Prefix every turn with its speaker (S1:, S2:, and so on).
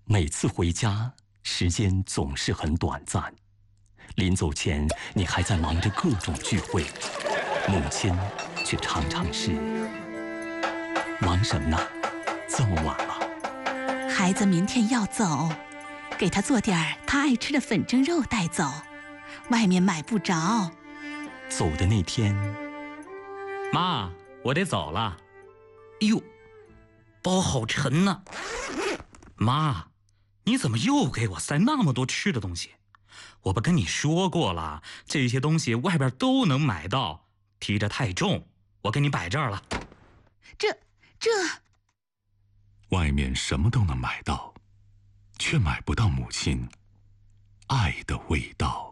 S1: 每次回家，时间总是很短暂。临走前，你还在忙着各种聚会，母亲却常常是忙什么呢？这么晚了。
S2: 孩子明天要走，给他做点他爱吃的粉蒸肉带走，外面买不着。
S1: 走的那天，
S3: 妈，我得走了。哎呦，包好沉呢。妈，你怎么又给我塞那么多吃的东西？我不跟你说过了，这些东西外边都能买到，提着太重，我给你摆这儿了。
S2: 这，
S4: 外面什么都能买到，却买不到母亲爱的味道。